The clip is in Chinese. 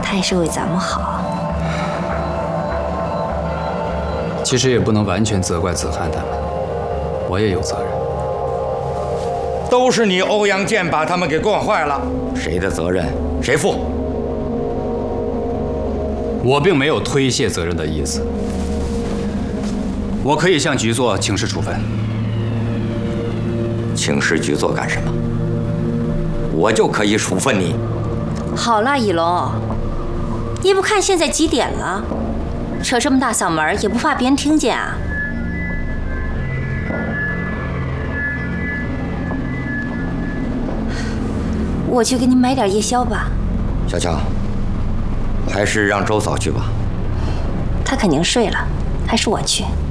他也是为咱们好。 其实也不能完全责怪子涵他们，我也有责任。 都是你欧阳剑把他们给惯坏了，谁的责任谁负。 我并没有推卸责任的意思，我可以向局座请示处分。 请示局座干什么？我就可以处分你。 好了，以龙，你不看现在几点了？扯这么大嗓门也不怕别人听见啊？我去给你买点夜宵吧。 小乔，还是让周嫂去吧。 她肯定睡了，还是我去。